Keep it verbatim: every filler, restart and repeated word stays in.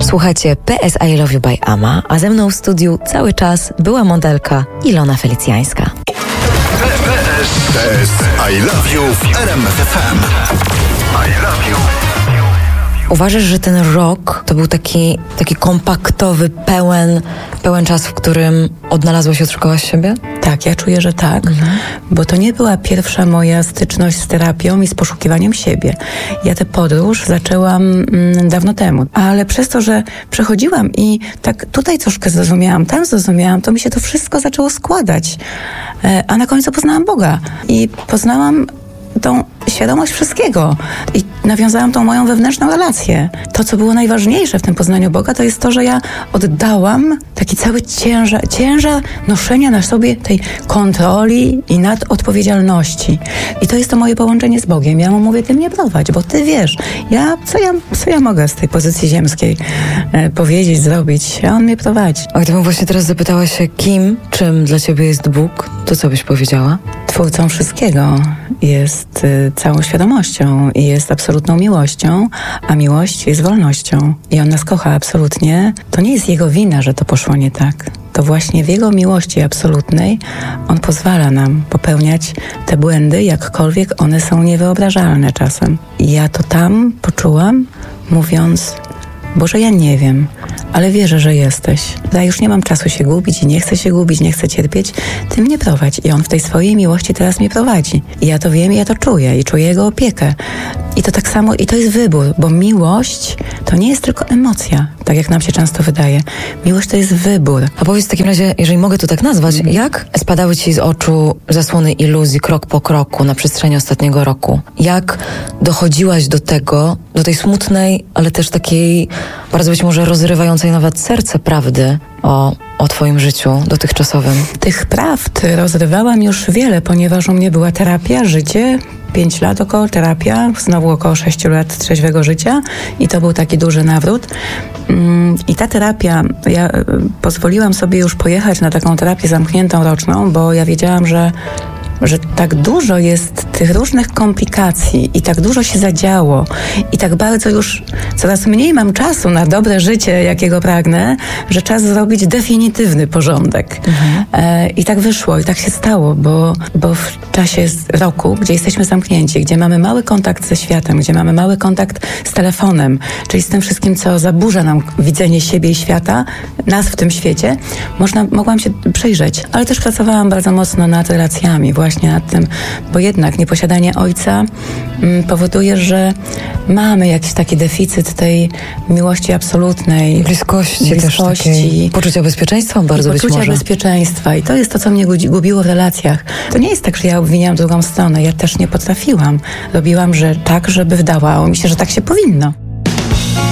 Słuchajcie P S I Love You by Ama, a ze mną w studiu cały czas była modelka Ilona Felicjańska. P S I Love You w R M F F M. I love you. Uważasz, że ten rok to był taki, taki kompaktowy, pełen, pełen czas, w którym odnalazłaś i odszukałaś siebie? Tak, ja czuję, że tak, mhm. bo to nie była pierwsza moja styczność z terapią i z poszukiwaniem siebie. Ja tę podróż zaczęłam mm, dawno temu, ale przez to, że przechodziłam i tak tutaj troszkę zrozumiałam, tam zrozumiałam, to mi się to wszystko zaczęło składać. E, a na końcu poznałam Boga i poznałam tą świadomość wszystkiego i nawiązałam tą moją wewnętrzną relację. To, co było najważniejsze w tym poznaniu Boga, to jest to, że ja oddałam taki cały ciężar, ciężar noszenia na sobie tej kontroli i nadodpowiedzialności. I to jest to moje połączenie z Bogiem. Ja mu mówię, ty mnie prowadź, bo ty wiesz, ja, co, ja, co ja mogę z tej pozycji ziemskiej e, powiedzieć, zrobić, a on mnie prowadzi. A gdybym właśnie teraz zapytała się, kim, czym dla ciebie jest Bóg, to co byś powiedziała? Twórcą wszystkiego, jest y, całą świadomością i jest absolutną miłością, a miłość jest wolnością. I on nas kocha absolutnie. To nie jest jego wina, że to poszło nie tak. To właśnie w jego miłości absolutnej on pozwala nam popełniać te błędy, jakkolwiek one są niewyobrażalne czasem. I ja to tam poczułam, mówiąc, Boże, ja nie wiem, ale wierzę, że jesteś. Ja już nie mam czasu się gubić i nie chcę się gubić, nie chcę cierpieć. Ty mnie prowadź. I on w tej swojej miłości teraz mnie prowadzi. I ja to wiem i ja to czuję i czuję jego opiekę. I to tak samo, i to jest wybór, bo miłość to nie jest tylko emocja, tak jak nam się często wydaje. Miłość to jest wybór. A powiedz w takim razie, jeżeli mogę to tak nazwać, mm. jak spadały ci z oczu zasłony iluzji krok po kroku na przestrzeni ostatniego roku? Jak dochodziłaś do tego, do tej smutnej, ale też takiej bardzo być może rozrywającej nawet serce prawdy o, o twoim życiu dotychczasowym? Tych prawd rozrywałam już wiele, ponieważ u mnie była terapia, życie, pięć lat około, terapia, znowu około sześciu lat trzeźwego życia i to był taki duży nawrót. I ta terapia, ja pozwoliłam sobie już pojechać na taką terapię zamkniętą roczną, bo ja wiedziałam, że że tak dużo jest tych różnych komplikacji i tak dużo się zadziało i tak bardzo już coraz mniej mam czasu na dobre życie, jakiego pragnę, że czas zrobić definitywny porządek. Mhm. E, I tak wyszło i tak się stało, bo, bo w czasie roku, gdzie jesteśmy zamknięci, gdzie mamy mały kontakt ze światem, gdzie mamy mały kontakt z telefonem, czyli z tym wszystkim, co zaburza nam widzenie siebie i świata, nas w tym świecie, można, mogłam się przyjrzeć. Ale też pracowałam bardzo mocno nad relacjami, właśnie właśnie nad tym, bo jednak nieposiadanie ojca m, powoduje, że mamy jakiś taki deficyt tej miłości absolutnej. Bliskości, bliskości też takiej, poczucia bezpieczeństwa bardzo być może. Poczucia bezpieczeństwa i to jest to, co mnie gubiło w relacjach. To nie jest tak, że ja obwiniałam drugą stronę, ja też nie potrafiłam. Robiłam, że tak, żeby wdawało mi się, że tak się powinno.